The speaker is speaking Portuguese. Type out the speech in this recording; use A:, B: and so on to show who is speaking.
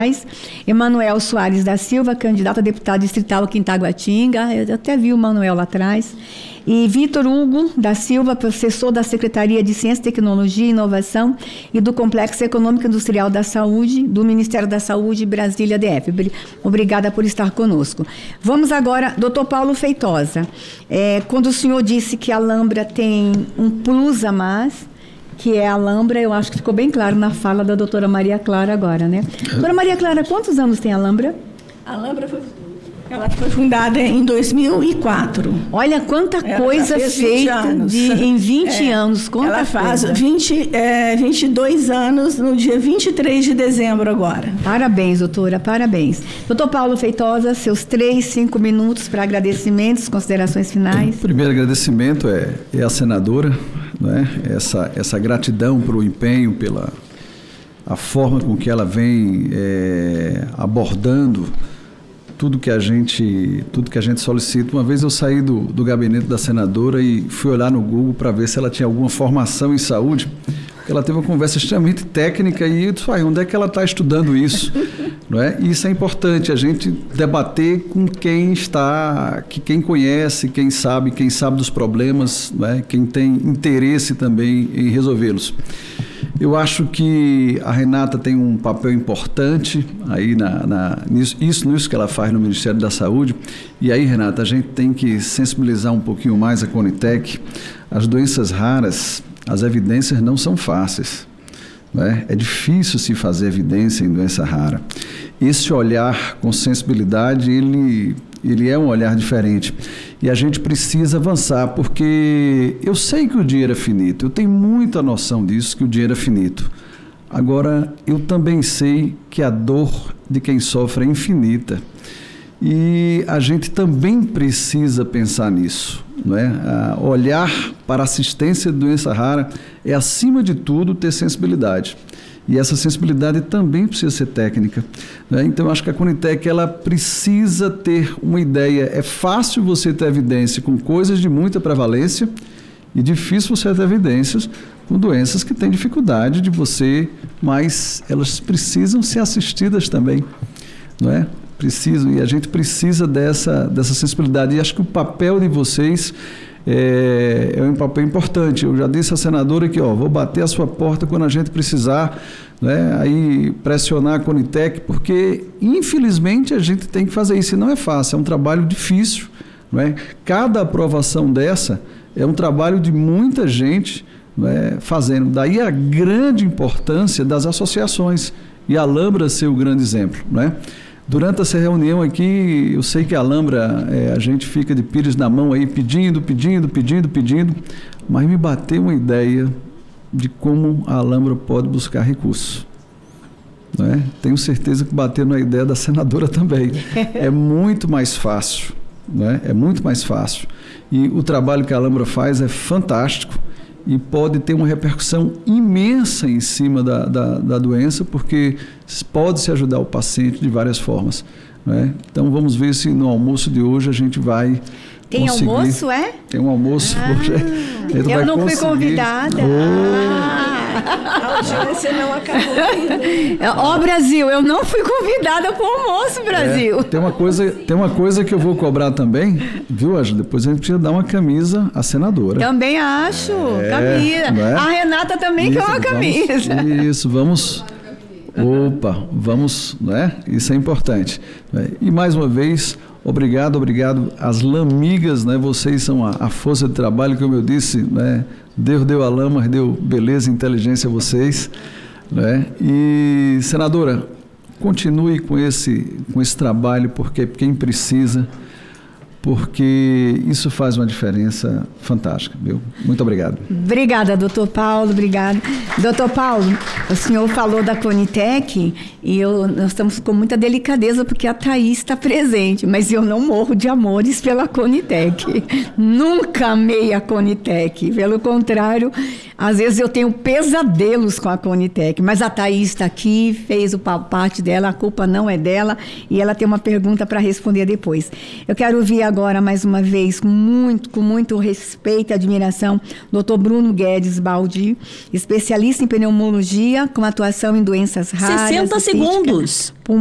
A: Emanuel Soares da Silva, candidato a deputado distrital aqui em Taguatinga, eu até vi o Manuel lá atrás, e Vitor Hugo da Silva, professor da Secretaria de Ciência, Tecnologia e Inovação e do Complexo Econômico Industrial da Saúde, do Ministério da Saúde, Brasília DF. Obrigada por estar conosco. Vamos agora, doutor Paulo Feitosa, quando o senhor disse que a Alhambra tem um plus a mais, que é a Alhambra, eu acho que ficou bem claro na fala da doutora Maria Clara agora, né? Doutora Maria Clara, quantos anos tem a Alhambra?
B: A Alhambra foi fundada em 2004.
A: Olha quanta coisa feita em 20 anos.
B: Ela faz 22 anos no dia 23 de dezembro agora.
A: Parabéns, doutora, parabéns. Doutor Paulo Feitosa, seus 5 minutos para agradecimentos, considerações finais.
C: O primeiro agradecimento é a senadora, né? Essa gratidão pelo empenho, pela a forma com que ela vem abordando tudo que a gente solicita. Uma vez eu saí do gabinete da senadora e fui olhar no Google para ver se ela tinha alguma formação em saúde, porque ela teve uma conversa extremamente técnica e eu disse, onde é que ela está estudando isso? Não é? E isso é importante, a gente debater com quem conhece, quem sabe dos problemas, não é? Quem tem interesse também em resolvê-los. Eu acho que a Renata tem um papel importante aí nisso que ela faz no Ministério da Saúde. E aí, Renata, a gente tem que sensibilizar um pouquinho mais a Conitec. As doenças raras, as evidências não são fáceis, né? É difícil se fazer evidência em doença rara. Esse olhar com sensibilidade, ele é um olhar diferente. E a gente precisa avançar, porque eu sei que o dinheiro é finito, eu tenho muita noção disso, que o dinheiro é finito. Agora, eu também sei que a dor de quem sofre é infinita. E a gente também precisa pensar nisso, não é? Olhar para a assistência de doença rara é, acima de tudo, ter sensibilidade. E essa sensibilidade também precisa ser técnica, né? Então, eu acho que a Conitec ela precisa ter uma ideia. É fácil você ter evidência com coisas de muita prevalência e difícil você ter evidências com doenças que têm dificuldade de você, mas elas precisam ser assistidas também, não é? Precisam, e a gente precisa dessa sensibilidade. E acho que o papel de vocês é um papel importante. Eu já disse à senadora que vou bater a sua porta quando a gente precisar, né? Aí pressionar a Conitec, porque infelizmente a gente tem que fazer isso, e não é fácil, é um trabalho difícil, não é? Cada aprovação dessa é um trabalho de muita gente, não é, fazendo. Daí a grande importância das associações, e a Alhambra ser o grande exemplo, não é? Durante essa reunião aqui, eu sei que a Alhambra, a gente fica de pires na mão aí, pedindo, mas me bateu uma ideia de como a Alhambra pode buscar recursos. Não é? Tenho certeza que bateu na ideia da senadora também. É muito mais fácil, não é? É muito mais fácil. E o trabalho que a Alhambra faz é fantástico e pode ter uma repercussão imensa em cima da doença, porque pode-se ajudar o paciente de várias formas, né? Então, vamos ver se no almoço de hoje a gente vai
A: Tem conseguir. Almoço, é?
C: Tem um almoço hoje.
A: Eu não fui convidada.
B: A audiência não acabou.
A: Brasil, eu não fui convidada para o almoço, Brasil.
C: Tem uma coisa que eu vou cobrar também, viu, Ângela? Depois a gente precisa dar uma camisa à senadora.
A: Também acho, camisa.
C: Não é?
A: A Renata também quer uma camisa.
C: Vamos, não é? Isso é importante. E mais uma vez, obrigado às lamigas, né? Vocês são a força de trabalho, como eu disse, né? Deus deu a lama, deu beleza e inteligência a vocês, né? E, senadora, continue com esse trabalho, porque quem precisa, porque isso faz uma diferença fantástica, viu? Muito obrigado.
A: Obrigada, doutor Paulo, obrigada. Doutor Paulo, o senhor falou da Conitec e nós estamos com muita delicadeza porque a Thaís está presente, mas eu não morro de amores pela Conitec. Nunca amei a Conitec, pelo contrário, às vezes eu tenho pesadelos com a Conitec, mas a Thaís está aqui, fez parte dela, a culpa não é dela e ela tem uma pergunta para responder depois. Eu quero ouvir agora, mais uma vez, com muito respeito e admiração, Dr. Bruno Guedes Baldi, especialista em pneumologia, com atuação em doenças raras.
D: 60 segundos.